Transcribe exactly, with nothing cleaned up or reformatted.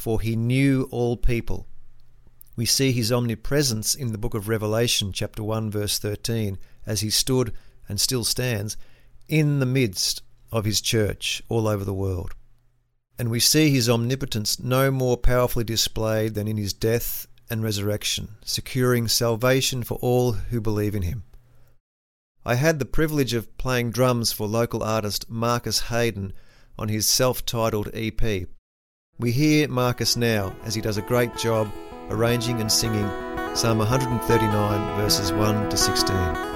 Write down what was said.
for he knew all people. We see his omnipresence in the book of Revelation, chapter one, verse thirteen, as he stood, and still stands, in the midst of his church all over the world. And we see his omnipotence no more powerfully displayed than in his death and resurrection, securing salvation for all who believe in him. I had the privilege of playing drums for local artist Marcus Hayden on his self-titled E P. We hear Marcus now as he does a great job arranging and singing Psalm one thirty-nine verses one to sixteen.